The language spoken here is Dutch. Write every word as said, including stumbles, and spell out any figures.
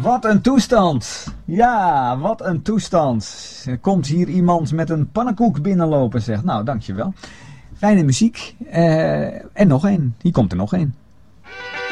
Wat een toestand. Ja, wat een toestand. Er komt hier iemand met een pannenkoek binnenlopen en zegt, nou, dankjewel. Fijne muziek. Uh, en nog één. Hier komt er nog één.